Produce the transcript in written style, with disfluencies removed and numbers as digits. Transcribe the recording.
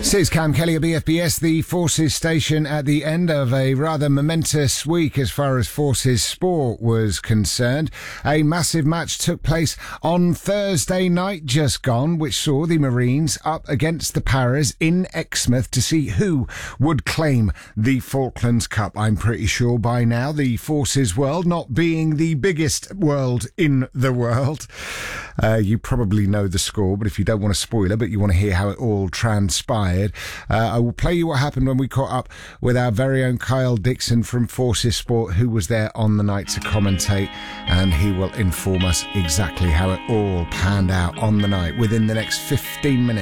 This is Cam Kelly at BFBS, the Forces station, at the end of a rather momentous week as far as Forces sport was concerned. A massive match took place on Thursday night just gone, which saw the Marines up against the Paras in Exmouth to see who would claim the Falklands Cup. I'm pretty sure by now the Forces world, not being the biggest world in the world, you probably know the score, but if you don't want a spoiler, but you want to hear how it all transpired, I will play you what happened when we caught up with our very own Kyle Dixon from Forces Sport, who was there on the night to commentate, and he will inform us exactly how it all panned out on the night within the next 15 minutes.